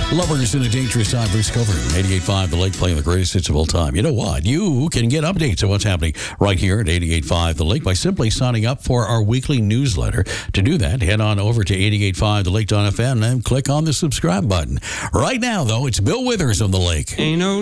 Lovers in a Dangerous Time, Bruce Cover, 88.5 The Lake, playing the greatest hits of all time. You know what? You can get updates on what's happening right here at 88.5 The Lake by simply signing up for our weekly newsletter. To do that, head on over to 88.5thelake.fm and click on the subscribe button. Right now, though, it's Bill Withers on The Lake. Ain't no